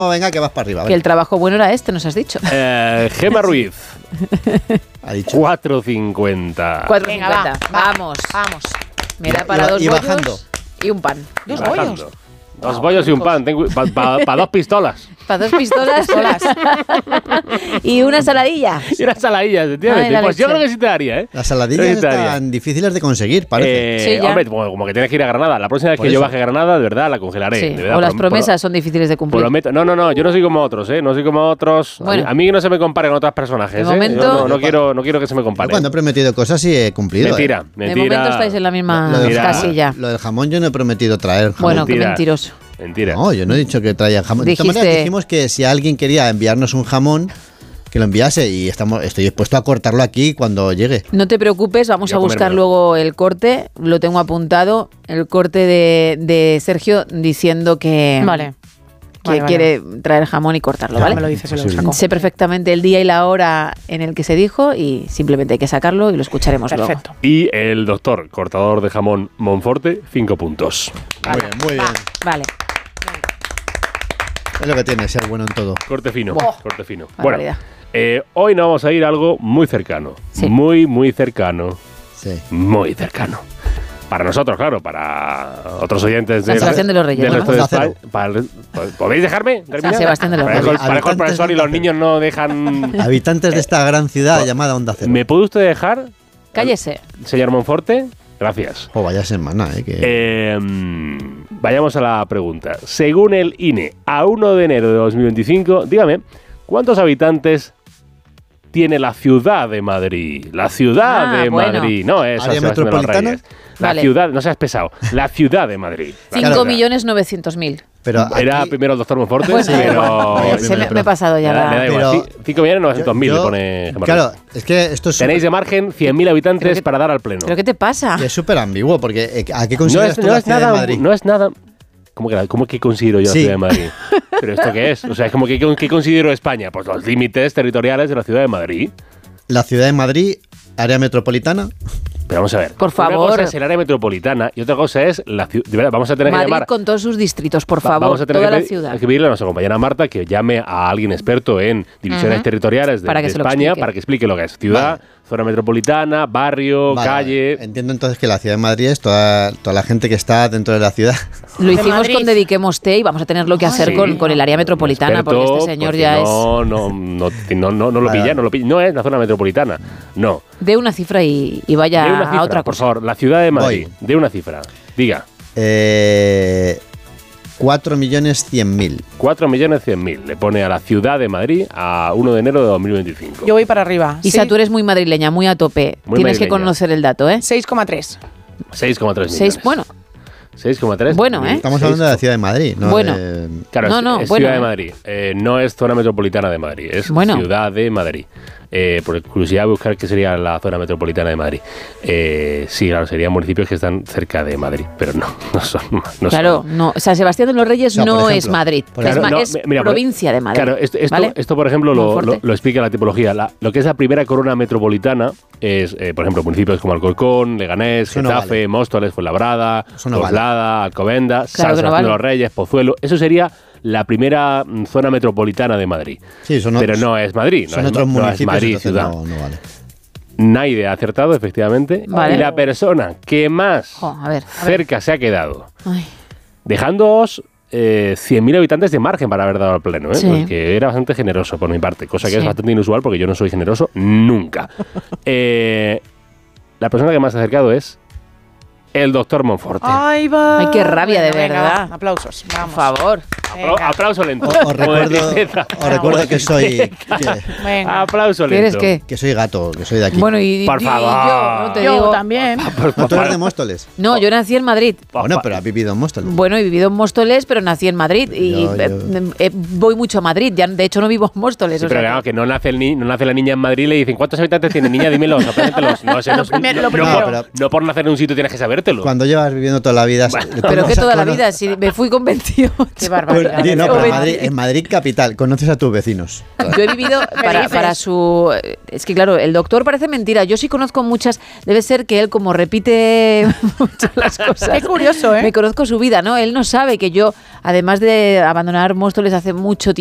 venga, que vas para arriba. Que el trabajo bueno era este, nos has dicho. Gema Ruiz. Ha dicho. 4,50. 4,50. Vamos. Mira, para dos bollos bajando. y un pan. ¿Dos bollos? 2 bollos y un pan. Para 2 pistolas. Para 2 pistolas. Y una saladilla. Y una saladilla, efectivamente. Ay, Pues yo leche. creo que sí te daría, ¿eh? Las saladillas Sí te daría. están difíciles de conseguir, parece. Sí, ya. Hombre, como que tienes que ir a Granada. La próxima vez Por que yo eso. baje a Granada, de verdad, la congelaré. Sí, De verdad, o las promesas son difíciles de cumplir. Prometo. No, yo no soy como otros, ¿eh? No soy como otros. Bueno. A mí que no se me compare con otros personajes, De ¿eh? momento- Yo no quiero que se me Yo compare. cuando he prometido cosas sí he cumplido. Mentira. De momento estáis en la misma casilla. Lo del jamón yo no he prometido traer jamón. Bueno, qué Mentiras. mentiroso. Mentira. No, yo no he dicho que traía jamón. De todas maneras, Dijiste- dijimos que si alguien quería enviarnos un jamón, que lo enviase y estoy dispuesto a cortarlo aquí cuando llegue. No te preocupes, vamos Voy a a buscar comérmelo. luego el corte. Lo tengo apuntado. El corte de Sergio diciendo que, Vale. que Vale. quiere traer jamón y cortarlo, Ya ¿vale? me lo dices, se lo Posible. saco. Sé perfectamente el día y la hora en el que se dijo y simplemente hay que sacarlo y lo escucharemos Perfecto. Y el doctor, cortador de jamón Monforte, 5 puntos. Muy bien, muy bien. luego. Vale. Es lo que tiene ser bueno en todo. Corte fino, Buah. corte fino. Barbaridad. Bueno, hoy nos vamos a ir a algo muy cercano. Sí. Muy cercano. Sí. Muy cercano. Para nosotros, claro, para otros oyentes San Sebastián de los Reyes, del ¿no? resto de Onda España. Cero. ¿Podéis dejarme terminar? San Sebastián de los Parejo- Reyes. parejo el Habitantes profesor de y los Onda niños no dejan... Habitantes de esta gran ciudad llamada Onda Cero. ¿Me puede usted dejar, Cállese. señor Monforte? Gracias. Oh, vaya semana, que... Vayamos a la pregunta. Según el INE, a 1 de enero de 2025, dígame, ¿cuántos habitantes tiene la ciudad de Madrid? La ciudad de bueno. Madrid, no es ¿Área San Sebastián de los metropolitana? Reyes. La Vale. ciudad, no seas pesado, la ciudad de Madrid. Claro. 5.900.000. Pero Era aquí- primero el doctor Monforte, Bueno, pero... Vaya se primero, me he pasado ya Me da la... igual, Pero- 5.900.000 le yo- pone... Gemma Claro, Ruiz. es que esto es Tenéis de margen 100.000 habitantes Pero que- para dar al pleno. ¿Pero qué te pasa? que es súper ambiguo, porque ¿a qué No consideras es, tú no la es ciudad nada, de Madrid? no es nada. ¿Cómo que considero yo la Sí. ciudad de Madrid? ¿Pero esto qué es? O sea, es como que ¿qué considero España? Pues los límites territoriales de la ciudad de Madrid. La ciudad de Madrid, área metropolitana. Pero vamos a ver. Por favor. Una cosa es el área metropolitana y otra cosa es la ciudad. De verdad, vamos a tener que Madrid llamar. con todos sus distritos, por va- favor, vamos a tener toda que la ciudad. que pedirle a nuestra compañera Marta que llame a alguien experto en divisiones Ujú. territoriales de, Para que de se lo España explique. para que explique lo que es ciudad, Vale. zona metropolitana, barrio, Vale, calle. vale. Entiendo entonces que la ciudad de Madrid es toda la gente que está dentro de la ciudad. Lo hicimos Madrid. con Dediquemos Té y vamos a tenerlo que hacer Sí. con el área metropolitana, Experto, porque este señor porque ya es... no lo Vale. pilla, no es la zona metropolitana. No. De una cifra y vaya De una cifra, a otra por cosa. favor, la ciudad de Madrid. Voy. De una cifra. Diga. 4.100.000. 4.100.000 le pone a la ciudad de Madrid a 1 de enero de 2025. Yo voy para arriba. Isa, tú eres muy madrileña, muy a tope. Muy Tienes que madrileña. conocer el dato, ¿eh? 6,3. 6,3 millones. 6, bueno, 6,3. Bueno, ¿eh? Estamos hablando de la ciudad de Madrid, ¿no? Bueno. Claro, No, es bueno, Ciudad de Madrid. No es zona metropolitana de Madrid, es Bueno. Ciudad de Madrid. Por curiosidad, buscar qué sería la zona metropolitana de Madrid. Sí, claro, serían municipios que están cerca de Madrid, pero no son. No claro, son. no. San Sebastián de los Reyes No, por no es ejemplo, Madrid, por es, ejemplo, es provincia de Madrid. Claro, ¿vale? esto, por ejemplo, Monforte. lo explica la tipología. Lo que es la primera corona metropolitana es, por ejemplo, municipios como Alcorcón, Leganés, Eso no Getafe, vale. Móstoles, Fuenlabrada, Eso no vale. Coslada, Alcobendas, Claro San que no Sebastián vale. de los Reyes, Pozuelo. Eso sería la primera zona metropolitana de Madrid. Sí, Pero no es Madrid, son no otros es, no es municipios, Madrid, entonces ciudad. no vale. Naide ha acertado, efectivamente. Vale. Y la persona que más Jo, a ver. cerca se ha quedado, Ay, dejándoos 100.000 habitantes de margen para haber dado al pleno, ¿eh? Sí. Porque era bastante generoso por mi parte, cosa que Sí. es bastante inusual porque yo no soy generoso nunca. La persona que más se ha acercado es el doctor Monforte. Ahí va. Ay, qué rabia, de Venga, verdad. va. Aplausos. por Vamos. favor. Venga. Aplauso lento. Os como de recuerdo, tristeza. os recuerdo que soy Venga. Aplauso ¿Qué eres lento. qué? que soy gato, que soy de aquí. Bueno, y Por favor. yo no te Yo digo... también. ¿No tú eres de Móstoles? No, yo nací en Madrid. Bueno, pero has vivido en Móstoles. Bueno, he vivido en Móstoles, pero nací en Madrid y Yo- voy mucho a Madrid. Ya, de hecho, no vivo en Móstoles. Sí, o pero sea claro, que no nace, no nace la niña en Madrid y le dicen ¿cuántos habitantes tiene niña? Dímelos, apréndetelos. No sé, Lo primero. No, pero- no por nacer en un sitio tienes que saber. creértelo. Cuando llevas viviendo toda la vida... Pero que toda la vida, si me fui con 28. Qué barbaridad. No, pero en Madrid capital, conoces a tus vecinos. Yo he vivido para su... Es que claro, el doctor parece mentira. Yo sí conozco muchas. Debe ser que él, como repite mucho las cosas. Qué curioso, ¿eh? Me conozco su vida, ¿no? Él no sabe que yo, además de abandonar Móstoles hace mucho tiempo,